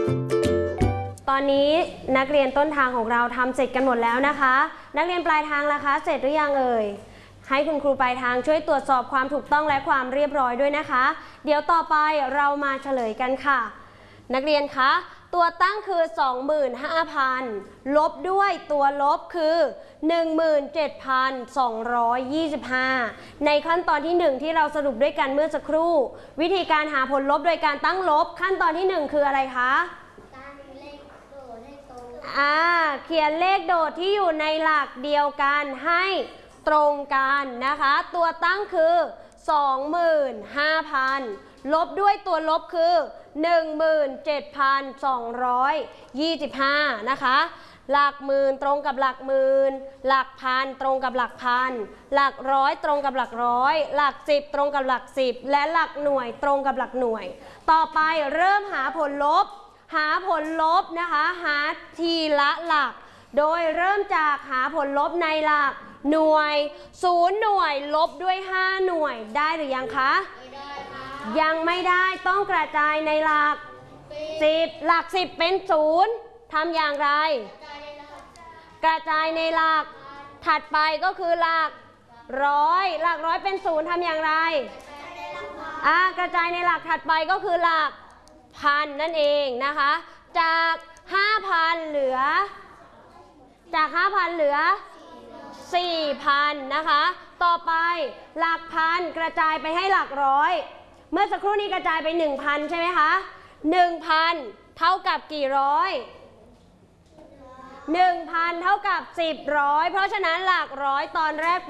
ตอนนี้นักเรียนต้นทางของเราทำเสร็จกันหมดแล้วนะคะนักเรียนปลายทางล่ะคะเสร็จหรือยังเอ่ยให้คุณครูปลายทางช่วยตรวจสอบความถูกต้องและความเรียบร้อยด้วยนะคะเดี๋ยวต่อไปเรามาเฉลยกันค่ะนักเรียนคะตัวตั้งคือ 25,000 ลบด้วยตัวลบคือ 17,225 ในขั้นตอนที่1ที่เราสรุปด้วยกันเมื่อสักครู่วิธีการหาผลลบโดยการตั้งลบขั้นตอนที่1คืออะไรคะเขียนเลขโดดที่อยู่ในหลักเดียวกันให้ตรงกันนะคะตัวตั้งคือ 25,000 ลบด้วยตัวลบคือ 17,225 นะคะหลักหมื่นตรงกับหลักหมื่นหลักพันตรงกับหลักพันหลักร้อยตรงกับหลักร้อยหลักสิบตรงกับหลักสิบและหลักหน่วยตรงกับหลักหน่วยต่อไปเริ่มหาผลลบนะคะหาทีละหลักโดยเริ่มจากหาผลลบในหลักหน่วย0หน่วยลบด้วย5หน่วยได้หรือยังคะไม่ได้ค่ะยังไม่ได้ต้องกระจายในหลัก10หลัก10เป็น0ทำอย่างไรกระจายในหลักถัดไปก็คือหลักร้อยหลักร้อยเป็น0ทำอย่างไรกระจายในหลักถัดไปก็คือหลักพันนั่นเองนะคะจาก 5,000 เหลือ 4,000 นะคะต่อไปหลักพันกระจายไปให้หลักร้อยเมื่อสักครู่นี้กระจายไป 1,000 ใช่ไหมคะ 1,000 เท่ากับกี่ร้อย 1,000 เท่ากับ10ร้อยเพราะฉะนั้นหลักร้อยตอนแรก